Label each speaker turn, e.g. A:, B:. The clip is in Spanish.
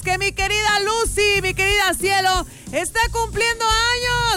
A: que mi querida Lucy, mi querida Cielo, está cumpliendo años.